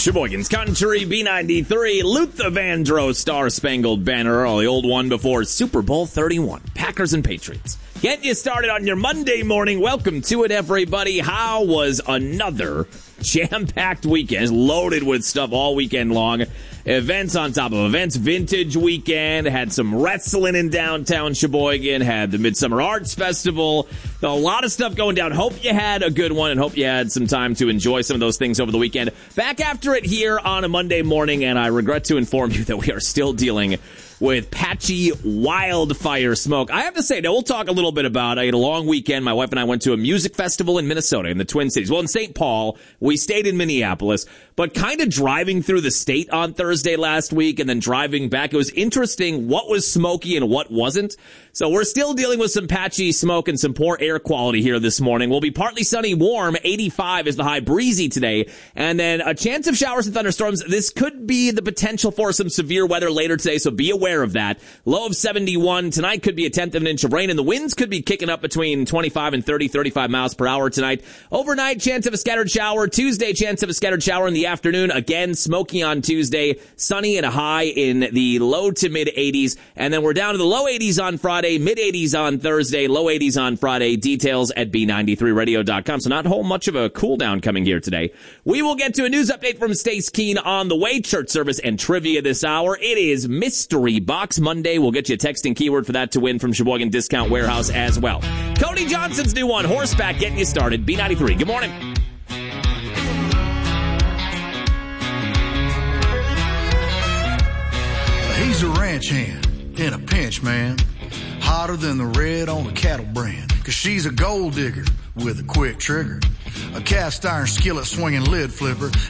Sheboygan's Country, B93, Luther Vandross, Star-Spangled Banner, the old one before Super Bowl 31, Packers and Patriots. Getting you started on your Monday morning. Welcome to it, everybody. How was another jam-packed weekend, loaded with stuff all weekend long? Events on top of events, vintage weekend, had some wrestling in downtown Sheboygan, had the Midsummer Arts Festival, a lot of stuff going down. Hope you had a good one and hope you had some time to enjoy some of those things over the weekend. Back after it here on a Monday morning, and I regret to inform you that we are still dealing with patchy wildfire smoke. I have to say, now we'll talk a little bit about it. I had a long weekend. My wife and I went to a music festival in Minnesota, in the Twin Cities. Well, in St. Paul. We stayed in Minneapolis, but kind of driving through the state on Thursday last week and then driving back, it was interesting what was smoky and what wasn't. So we're still dealing with some patchy smoke and some poor air quality here this morning. We'll be partly sunny, warm, 85 is the high, breezy today, and then a chance of showers and thunderstorms. This could be the potential for some severe weather later today, so be aware of that. Low of 71. Tonight could be a tenth of an inch of rain, and the winds could be kicking up between 25 and 30, 35 miles per hour tonight. Overnight, chance of a scattered shower. Tuesday, chance of a scattered shower in the afternoon. Again, smoky on Tuesday. Sunny and a high in the low to mid 80s. And then we're down to the low 80s on Friday, mid 80s on Thursday, low 80s on Friday. Details at B93radio.com. So not a whole much of a cool down coming here today. We will get to a news update from Stace Keene on the way, church service and trivia this hour. It is Mystery Box Monday. We'll get you a texting keyword for that to win from Sheboygan Discount Warehouse as well. Cody Johnson's new one, Horseback, getting you started. B93. Good morning. He's a ranch hand in a pinch, man. Hotter than the red on a cattle brand. 'Cause she's a gold digger with a quick trigger. A cast iron skillet swinging lid flipper.